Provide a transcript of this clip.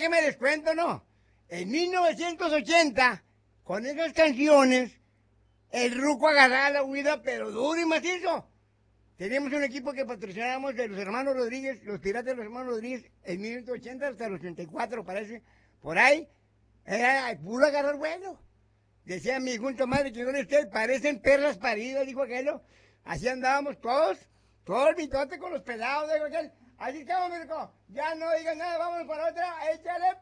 déjenme les cuento, ¿no? En 1980, con esas canciones, el Ruco agarraba la huida, pero duro y macizo. Teníamos un equipo que patrocinábamos de los hermanos Rodríguez, los piratas de los hermanos Rodríguez, en 1980 hasta los 84, parece. Por ahí, era puro agarrar vuelo. Decía mi junto madre que no esté, parecen perlas paridas, dijo aquello. Así andábamos todos, todo el mitote con los pelados, dijo aquel. Así estamos, Mirko. Ya no digan nada, vamos para otra, échale.